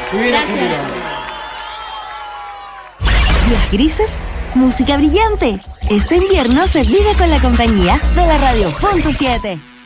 Gracias. Días grises, música brillante. Este invierno se vive con la compañía de la Radio Punto 7.